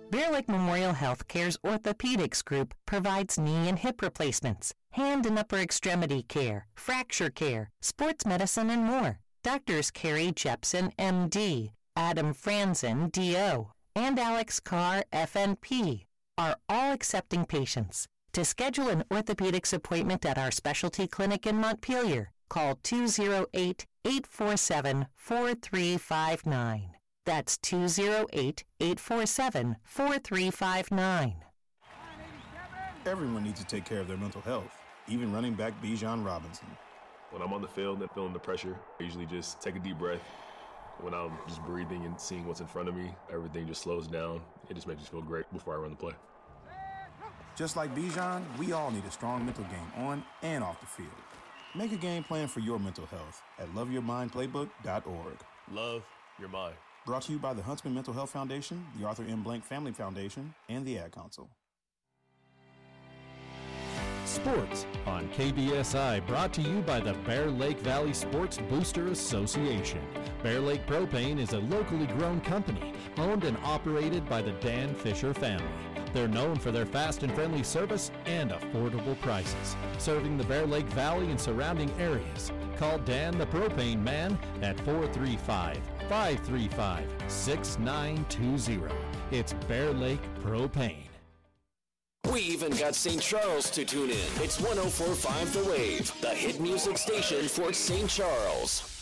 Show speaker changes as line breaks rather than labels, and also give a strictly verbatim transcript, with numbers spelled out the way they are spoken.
Bear Lake Memorial Healthcare's Orthopedics Group provides knee and hip replacements, hand and upper extremity care, fracture care, sports medicine, and more. Doctors Carrie Jepson, M D, Adam Franzen, D O, and Alex Carr, F N P, are all accepting patients. To schedule an orthopedics appointment at our specialty clinic in Montpelier, call two oh eight, eight four seven, four three five nine. That's two oh eight, eight four seven, four three five nine.
Everyone needs to take care of their mental health, even running back Bijan Robinson.
When I'm on the field and feeling the pressure, I usually just take a deep breath. When I'm just breathing and seeing what's in front of me, everything just slows down. It just makes me feel great before I run the play.
Just like Bijan, we all need a strong mental game on and off the field. Make a game plan for your mental health at love your mind playbook dot org.
Love your mind.
Brought to you by the Huntsman Mental Health Foundation, the Arthur M. Blank Family Foundation, and the Ad Council.
Sports on K B S I, brought to you by the Bear Lake Valley Sports Booster Association. Bear Lake Propane is a locally grown company owned and operated by the Dan Fisher family. They're known for their fast and friendly service and affordable prices, serving the Bear Lake Valley and surrounding areas. Call Dan the Propane Man at four three five, five three five, six nine two zero. It's Bear Lake Propane.
We even got Saint Charles to tune in. It's one oh four point five The Wave, the hit music station for Saint Charles.